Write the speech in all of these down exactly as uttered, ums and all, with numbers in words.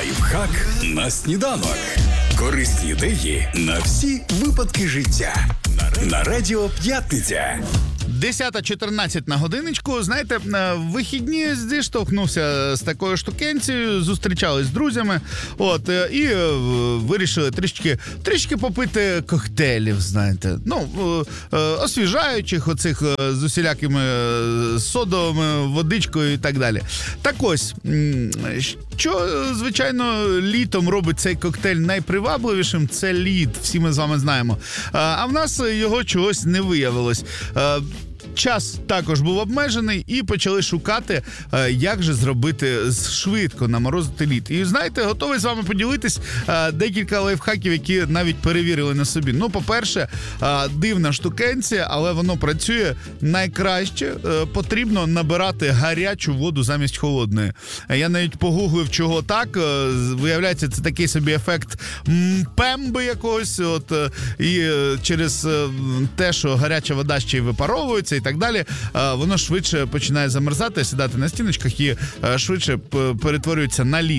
Лайфхак на сніданок. Корисні ідеї на всі випадки життя. На Радіо П'ятниця. десята чотирнадцять на годиночку. Знаєте, в вихідні зіштовхнувся з такою штукенцією, зустрічались з друзями, от, і е, вирішили трішки, трішки попити коктейлів, знаєте. Ну, е, освіжаючих, оцих е, з усілякими е, содовими, водичкою і так далі. Так ось, що, звичайно, літом робить цей коктейль найпривабливішим, це лід, всі ми з вами знаємо. А в нас його чогось не виявилось. Час також був обмежений і почали шукати, як же зробити швидко, наморозити лід. І знаєте, готовий з вами поділитись декілька лайфхаків, які навіть перевірили на собі. Ну, по-перше, дивна штукенція, але воно працює найкраще. Потрібно набирати гарячу воду замість холодної. Я навіть погуглив, чого так. Виявляється, це такий собі ефект пемби якогось. От, і через те, що гаряча вода ще й випаровується і так далі, воно швидше починає замерзати, сідати на стіночках і швидше перетворюється на лід.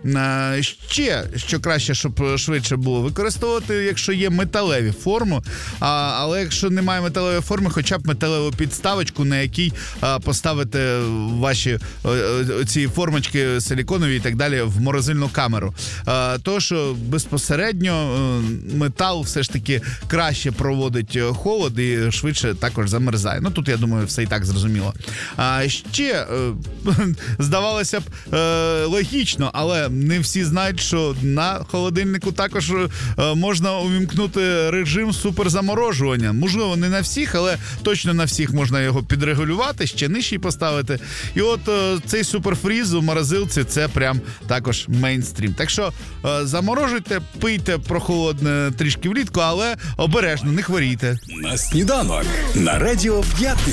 Ще, що краще, щоб швидше було, використовувати, якщо є металеві форми, але якщо немає металевої форми, хоча б металеву підставочку, на якій поставити ваші ці формочки силіконові і так далі в морозильну камеру. То, що безпосередньо метал все ж таки краще проводить холод і швидше також замерзає. Ну, тут, я думаю, все і так зрозуміло. А ще, здавалося б, логічно, але не всі знають, що на холодильнику також можна увімкнути режим суперзаморожування. Можливо, не на всіх, але точно на всіх можна його підрегулювати, ще нижчий поставити. І от цей суперфріз у морозилці – це прям також мейнстрім. Так що заморожуйте, пийте прохолодне трішки влітку, але обережно, не хворійте. На сніданок на Радіо П'ятниця.